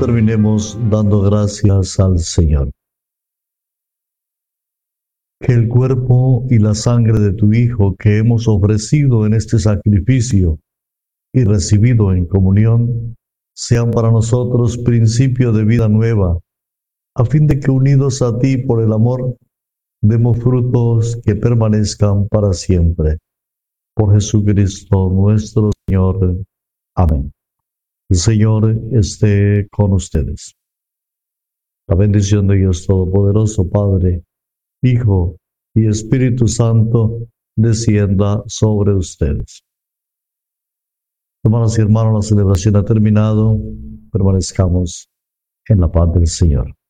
terminemos dando gracias al Señor. Que el cuerpo y la sangre de tu Hijo que hemos ofrecido en este sacrificio y recibido en comunión sean para nosotros principio de vida nueva, a fin de que unidos a ti por el amor, demos frutos que permanezcan para siempre. Por Jesucristo nuestro Señor. Amén. El Señor esté con ustedes. La bendición de Dios Todopoderoso, Padre, Hijo y Espíritu Santo, descienda sobre ustedes. Hermanas y hermanos, la celebración ha terminado. Permanezcamos en la paz del Señor.